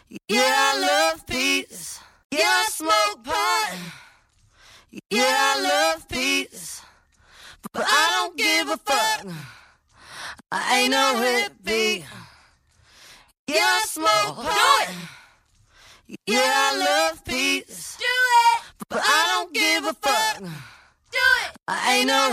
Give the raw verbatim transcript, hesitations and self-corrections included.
Yeah, I love peace. Yeah, I smoke pot. Yeah, I love peace. But I don't give a fuck. I ain't no hippie. Yeah, I smoke pot. Yeah, I love peace. Do it! But I don't give a fuck. Do it! I ain't no